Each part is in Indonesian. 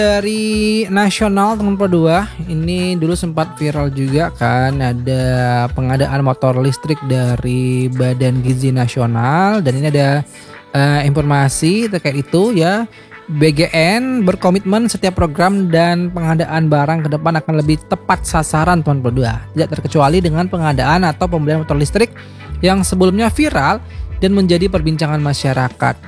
Dari nasional teman Pro 2, ini dulu sempat viral juga kan, ada pengadaan motor listrik dari Badan Gizi Nasional, dan ini ada informasi terkait itu ya. BGN berkomitmen setiap program dan pengadaan barang ke depan akan lebih tepat sasaran teman Pro 2. Tidak terkecuali dengan pengadaan atau pembelian motor listrik yang sebelumnya viral dan menjadi perbincangan masyarakat.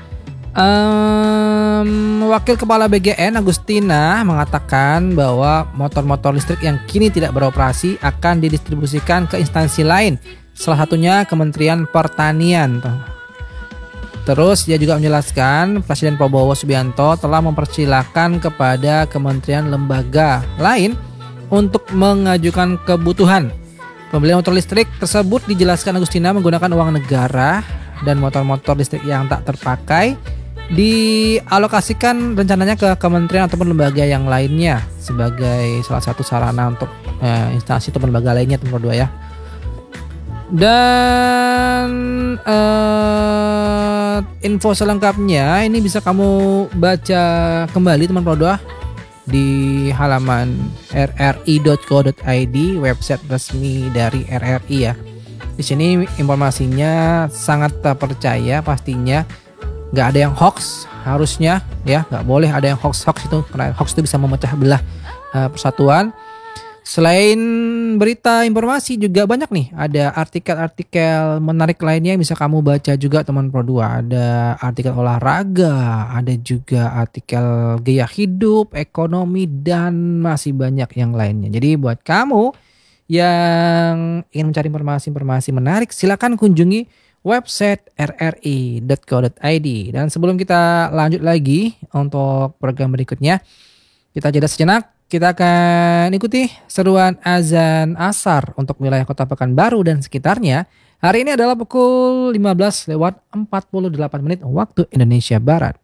Wakil Kepala BGN Agustina mengatakan bahwa motor-motor listrik yang kini tidak beroperasi akan didistribusikan ke instansi lain, salah satunya Kementerian Pertanian. Terus dia juga menjelaskan Presiden Prabowo Subianto telah mempersilahkan kepada kementerian lembaga lain untuk mengajukan kebutuhan. Pembelian motor listrik tersebut, dijelaskan Agustina, menggunakan uang negara, dan motor-motor listrik yang tak terpakai dialokasikan rencananya ke kementerian ataupun lembaga yang lainnya sebagai salah satu sarana untuk instansi atau lembaga lainnya teman Pro 2 ya. Dan info selengkapnya ini bisa kamu baca kembali teman Pro 2 di halaman rri.co.id, website resmi dari RRI ya. Di sini informasinya sangat terpercaya pastinya. Nggak ada yang hoax harusnya ya, nggak boleh ada yang hoax itu, karena hoax itu bisa memecah belah persatuan. Selain berita informasi juga banyak nih, ada artikel-artikel menarik lainnya yang bisa kamu baca juga teman Pro 2. Ada artikel olahraga, ada juga artikel gaya hidup, ekonomi, dan masih banyak yang lainnya. Jadi buat kamu yang ingin mencari informasi-informasi menarik, silakan kunjungi website rri.co.id. Dan sebelum kita lanjut lagi untuk program berikutnya, kita jeda sejenak. Kita akan ikuti seruan azan asar untuk wilayah Kota Pekanbaru dan sekitarnya. Hari ini adalah pukul 15:48 waktu Indonesia Barat.